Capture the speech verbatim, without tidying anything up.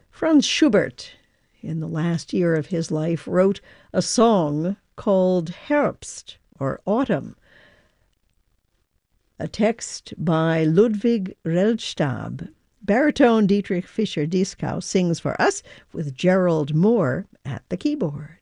Franz Schubert, in the last year of his life, wrote a song called Herbst, or Autumn, a text by Ludwig Rellstab. Baritone Dietrich Fischer-Dieskau sings for us with Gerald Moore at the keyboard.